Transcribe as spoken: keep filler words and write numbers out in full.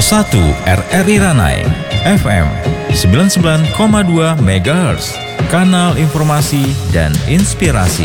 satu R R I Ranai, F M sembilan puluh sembilan koma dua megahertz, kanal informasi dan inspirasi.